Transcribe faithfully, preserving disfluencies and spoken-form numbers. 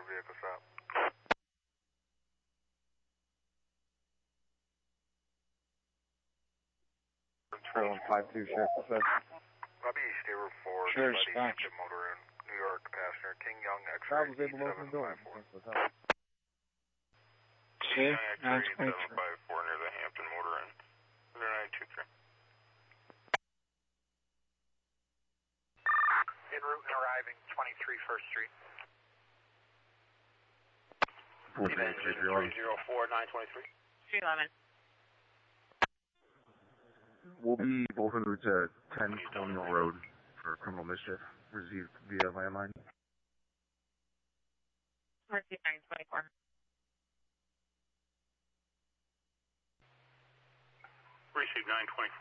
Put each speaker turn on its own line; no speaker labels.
vehicle stop.
four one five two, Sheriff.
Lobby East, Air four,
Sure,
Buddy, Hampton Motor Inn, New York, passenger, King Young, X-ray,
I was able to open the door.
King Young, X-ray, seven five four, near the Hampton Motor Inn, zero nine two three. En route and arriving, twenty-three First Street. three zero four nine two three.
three eleven.
We'll be both en route to ten Colonial Road for criminal mischief, received via landline.
Received nine twenty-four.
Received nine twenty-four.